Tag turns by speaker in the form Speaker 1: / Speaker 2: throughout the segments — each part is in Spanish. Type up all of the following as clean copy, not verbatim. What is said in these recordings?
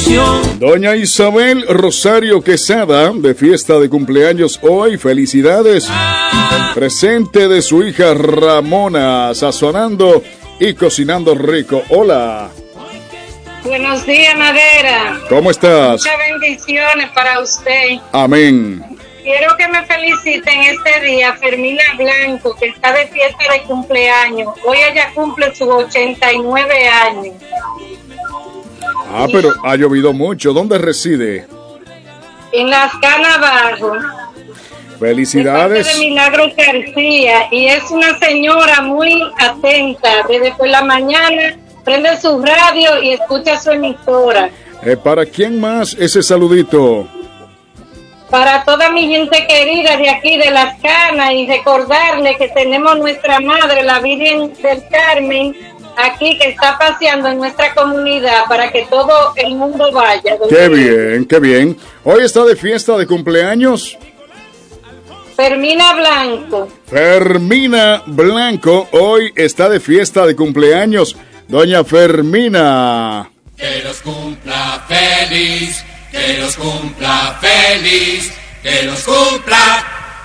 Speaker 1: bendición.
Speaker 2: Doña Isabel Rosario Quesada, de fiesta de cumpleaños hoy, felicidades. Presente de su hija Ramona, sazonando y cocinando rico. Hola.
Speaker 3: Buenos días, Madera.
Speaker 2: ¿Cómo estás?
Speaker 3: Muchas bendiciones para usted.
Speaker 2: Amén.
Speaker 3: Quiero que me feliciten este día Fermina Blanco, que está de fiesta de cumpleaños. Hoy ella cumple sus 89 años.
Speaker 2: Pero ha llovido mucho. ¿Dónde reside?
Speaker 3: En Las Canas Abajo.
Speaker 2: Felicidades.
Speaker 3: De Milagros García. Y es una señora muy atenta. Desde por la mañana prende su radio y escucha su emisora.
Speaker 2: ¿Para quién más ese saludito?
Speaker 3: Para toda mi gente querida de aquí de Las Canas, y recordarle que tenemos nuestra madre, la Virgen del Carmen, aquí que está paseando en nuestra comunidad para que todo el mundo vaya.
Speaker 2: Qué bien, qué bien. Hoy está de fiesta de cumpleaños
Speaker 3: Fermina Blanco.
Speaker 2: Fermina Blanco hoy está de fiesta de cumpleaños. Doña Fermina.
Speaker 1: Que los cumpla feliz, que los cumpla feliz, que los cumpla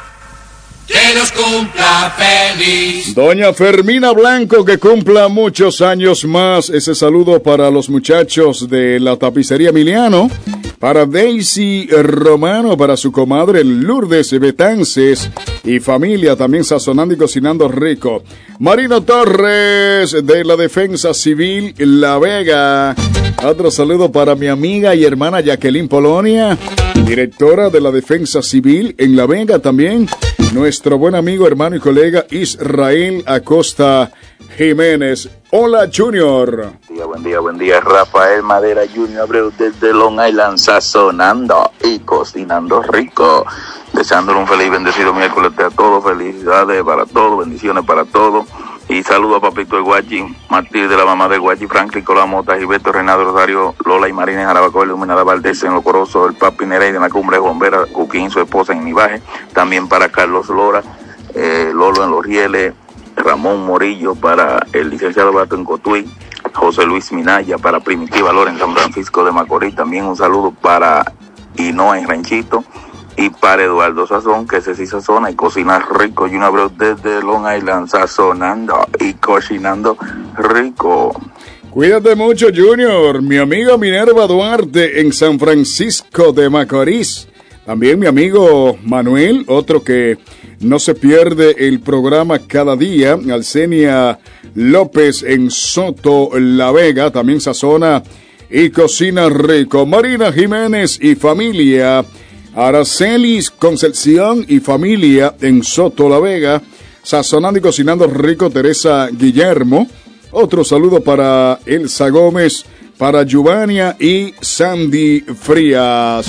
Speaker 1: feliz.
Speaker 2: Doña Fermina Blanco, que cumpla muchos años más. Ese saludo para los muchachos de la tapicería Emiliano, para Daisy Romano, para su comadre Lourdes Betances y familia, también sazonando y cocinando rico. Marino Torres, de la Defensa Civil La Vega. Otro saludo para mi amiga y hermana Jacqueline Polonia, directora de la Defensa Civil en La Vega también. Nuestro buen amigo, hermano y colega Israel Acosta Jiménez. Hola, Junior.
Speaker 4: Buen día, Rafael Madera Junior Abreu desde Long Island, sazonando y cocinando rico. Deseándole un feliz y bendecido miércoles a todos, felicidades para todos, bendiciones para todos. Y saludo a Papito el Guachi, Martí de la mamá del Guachi, Franklin Colamota, Gilberto Renato Rosario, Lola y Marina Jarabacoa, Iluminada Valdés en Lo Corozo, el Papi Nereida en la Cumbre de Bombera, Cuquín, su esposa en Nivaje, también para Carlos Lora, Lolo en Los Rieles, Ramón Morillo para el licenciado Bato en Cotuí, José Luis Minaya para Primitiva Lora en San Francisco de Macorís, también un saludo para Hinoa en Ranchito, y para Eduardo Sazón, que ese sí sazona y cocina rico. Y un abrazo desde Long Island, sazonando y cocinando rico.
Speaker 2: Cuídate mucho, Junior. Mi amiga Minerva Duarte en San Francisco de Macorís. También mi amigo Manuel, otro que no se pierde el programa cada día. Alcenia López en Soto La Vega, también sazona y cocina rico. Marina Jiménez y familia. Aracelis Concepción y familia en Soto La Vega, sazonando y cocinando rico. Teresa Guillermo. Otro saludo para Elsa Gómez, para Giovannia y Sandy Frías.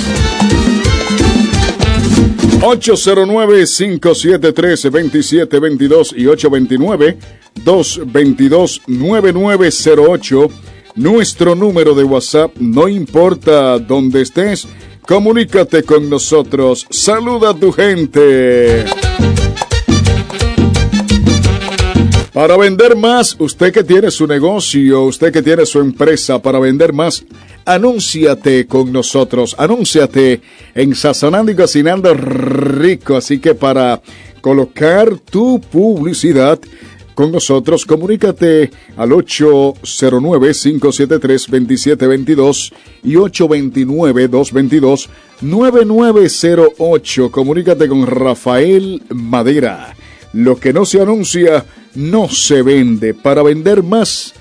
Speaker 2: 809-573-2722 y 829-222-9908. Nuestro número de WhatsApp, no importa dónde estés. Comunícate con nosotros. Saluda a tu gente. Para vender más, usted que tiene su negocio, usted que tiene su empresa, para vender más, anúnciate con nosotros. Anúnciate en Sazonando y Cocinando Rico. Así que para colocar tu publicidad con nosotros, comunícate al 809-573-2722 y 829-222-9908. Comunícate con Rafael Madera. Lo que no se anuncia, no se vende. Para vender más,